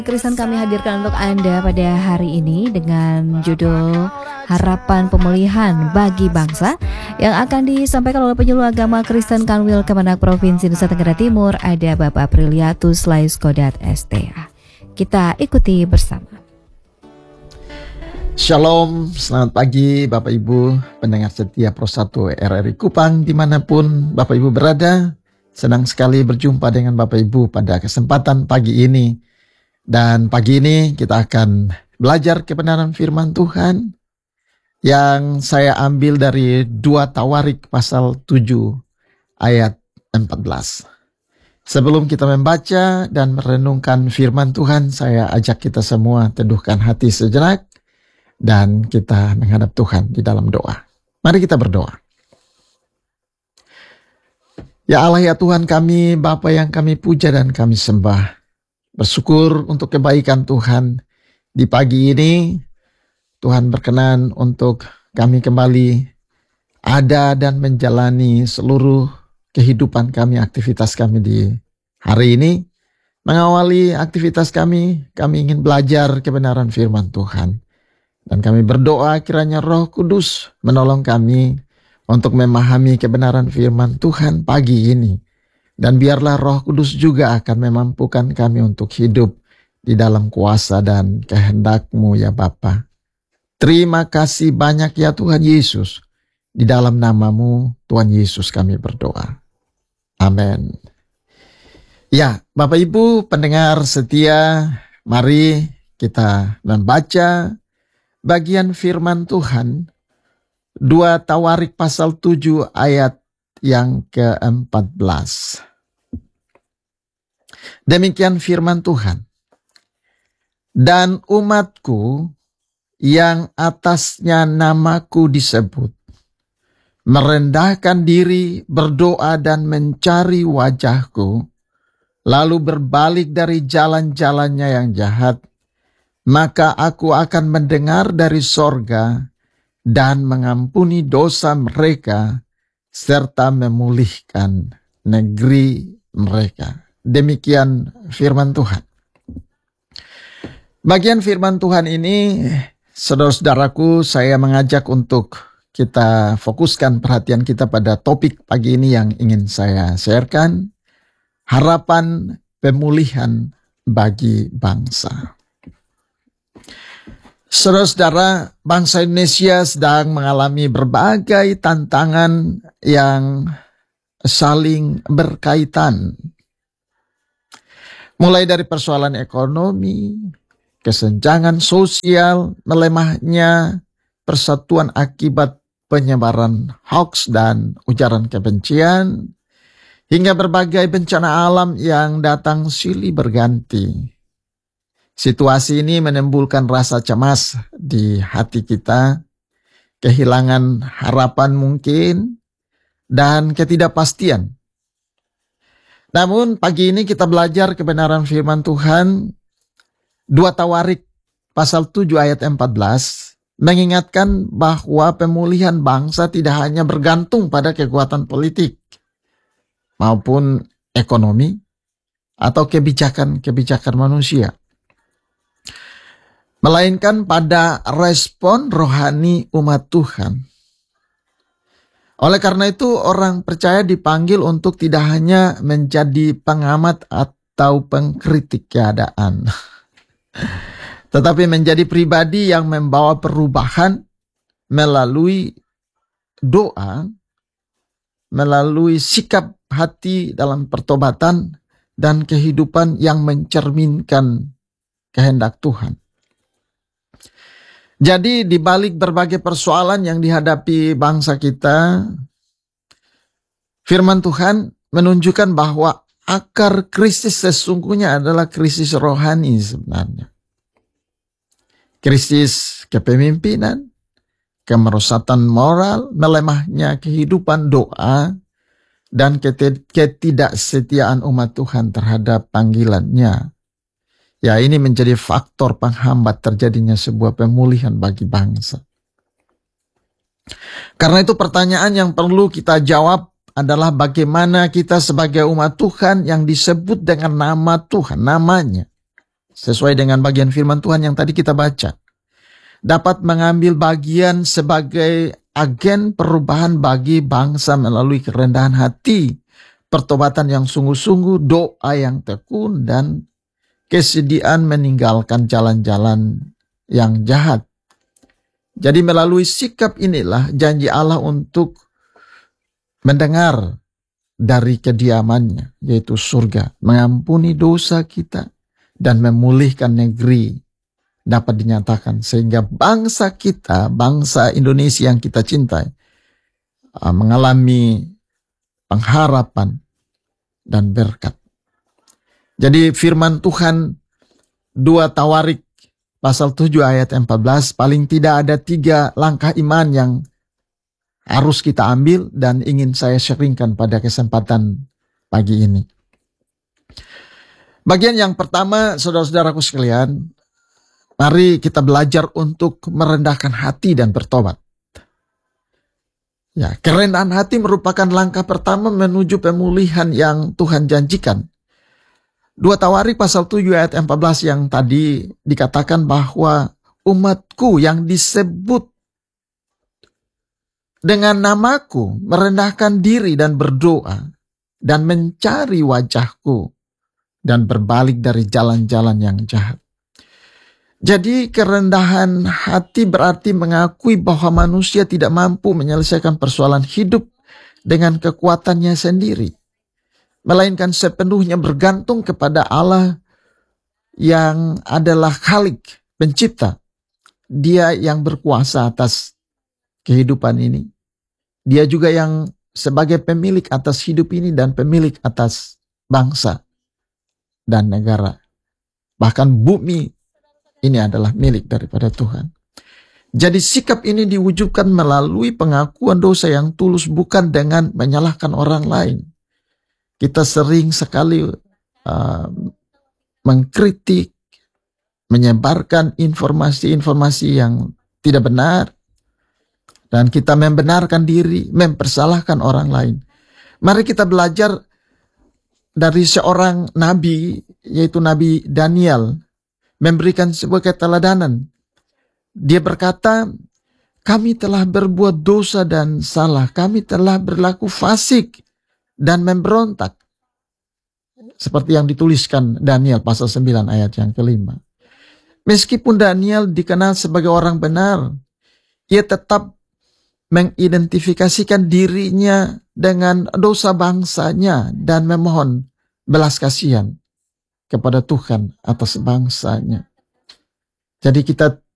Kristen kami hadirkan untuk Anda pada hari ini dengan judul Harapan Pemulihan bagi Bangsa yang akan disampaikan oleh penyuluh agama Kristen Kanwil Kemenak Provinsi Nusa Tenggara Timur, ada Bapak Apriliatus Laiskodat STA. Kita ikuti bersama. Shalom, selamat pagi Bapak Ibu pendengar setia Pro 1 RRI Kupang dimanapun Bapak Ibu berada. Senang sekali berjumpa dengan Bapak Ibu pada kesempatan pagi ini. Dan pagi ini kita akan belajar kebenaran firman Tuhan yang saya ambil dari 2 Tawarik pasal 7 ayat 14. Sebelum kita membaca dan merenungkan firman Tuhan, saya ajak kita semua teduhkan hati sejenak dan kita menghadap Tuhan di dalam doa. Mari kita berdoa. Ya Allah, ya Tuhan kami, Bapa yang kami puja dan kami sembah. Bersyukur untuk kebaikan Tuhan. Di pagi ini Tuhan berkenan untuk kami kembali ada dan menjalani seluruh kehidupan kami, aktivitas kami di hari ini. Mengawali aktivitas kami ingin belajar kebenaran firman Tuhan. Dan kami berdoa kiranya Roh Kudus menolong kami untuk memahami kebenaran firman Tuhan pagi ini. Dan biarlah Roh Kudus juga akan memampukan kami untuk hidup di dalam kuasa dan kehendak-Mu ya Bapa. Terima kasih banyak ya Tuhan Yesus. Di dalam nama-Mu Tuhan Yesus kami berdoa. Amin. Ya Bapak Ibu pendengar setia, mari kita membaca bagian firman Tuhan 2 Tawarik pasal 7 ayat yang ke-14. Demikian firman Tuhan. Dan umatku yang atasnya namaku disebut, merendahkan diri, berdoa dan mencari wajahku, lalu berbalik dari jalan-jalannya yang jahat, maka aku akan mendengar dari sorga dan mengampuni dosa mereka, serta memulihkan negeri mereka. Demikian firman Tuhan. Bagian firman Tuhan ini, saudara-saudaraku, saya mengajak untuk kita fokuskan perhatian kita pada topik pagi ini yang ingin saya sharekan. Harapan pemulihan bagi bangsa. Saudara-saudara, bangsa Indonesia sedang mengalami berbagai tantangan yang saling berkaitan. Mulai dari persoalan ekonomi, kesenjangan sosial, melemahnya persatuan akibat penyebaran hoax dan ujaran kebencian, hingga berbagai bencana alam yang datang silih berganti. Situasi ini menimbulkan rasa cemas di hati kita, kehilangan harapan mungkin, dan ketidakpastian. Namun pagi ini kita belajar kebenaran firman Tuhan 2 Tawarik pasal 7 ayat 14 mengingatkan bahwa pemulihan bangsa tidak hanya bergantung pada kekuatan politik maupun ekonomi atau kebijakan-kebijakan manusia, melainkan pada respon rohani umat Tuhan. Oleh karena itu, orang percaya dipanggil untuk tidak hanya menjadi pengamat atau pengkritik keadaan, tetapi menjadi pribadi yang membawa perubahan melalui doa, melalui sikap hati dalam pertobatan, dan kehidupan yang mencerminkan kehendak Tuhan. Jadi di balik berbagai persoalan yang dihadapi bangsa kita, firman Tuhan menunjukkan bahwa akar krisis sesungguhnya adalah krisis rohani sebenarnya. Krisis kepemimpinan, kemerosotan moral, melemahnya kehidupan doa, dan ketidaksetiaan umat Tuhan terhadap panggilannya. Ya, ini menjadi faktor penghambat terjadinya sebuah pemulihan bagi bangsa. Karena itu pertanyaan yang perlu kita jawab adalah bagaimana kita sebagai umat Tuhan yang disebut dengan nama Tuhan, namanya, sesuai dengan bagian firman Tuhan yang tadi kita baca, dapat mengambil bagian sebagai agen perubahan bagi bangsa melalui kerendahan hati, pertobatan yang sungguh-sungguh, doa yang tekun, dan kesediaan meninggalkan jalan-jalan yang jahat. Jadi melalui sikap inilah janji Allah untuk mendengar dari kediamannya, yaitu surga, mengampuni dosa kita, dan memulihkan negeri dapat dinyatakan. Sehingga bangsa kita, bangsa Indonesia yang kita cintai, mengalami pengharapan dan berkat. Jadi firman Tuhan 2 Tawarik pasal 7 ayat 14, paling tidak ada 3 langkah iman yang harus kita ambil dan ingin saya sharingkan pada kesempatan pagi ini. Bagian yang pertama, saudara-saudaraku sekalian, mari kita belajar untuk merendahkan hati dan bertobat. Ya, kerendahan hati merupakan langkah pertama menuju pemulihan yang Tuhan janjikan. 2 Tawarik pasal 7 ayat 14 yang tadi dikatakan bahwa umatku yang disebut dengan namaku merendahkan diri dan berdoa dan mencari wajahku dan berbalik dari jalan-jalan yang jahat. Jadi kerendahan hati berarti mengakui bahwa manusia tidak mampu menyelesaikan persoalan hidup dengan kekuatannya sendiri, melainkan sepenuhnya bergantung kepada Allah yang adalah Khalik, pencipta. Dia yang berkuasa atas kehidupan ini. Dia juga yang sebagai pemilik atas hidup ini dan pemilik atas bangsa dan negara. Bahkan bumi ini adalah milik daripada Tuhan. Jadi sikap ini diwujudkan melalui pengakuan dosa yang tulus, bukan dengan menyalahkan orang lain. Kita sering sekali mengkritik, menyebarkan informasi-informasi yang tidak benar, dan kita membenarkan diri, mempersalahkan orang lain. Mari kita belajar dari seorang nabi, yaitu Nabi Daniel, memberikan sebuah keteladanan. Dia berkata, kami telah berbuat dosa dan salah, kami telah berlaku fasik dan memberontak. Seperti yang dituliskan Daniel pasal 9 ayat yang kelima. Meskipun Daniel dikenal sebagai orang benar, ia tetap mengidentifikasikan dirinya dengan dosa bangsanya dan memohon belas kasihan kepada Tuhan atas bangsanya. Jadi kita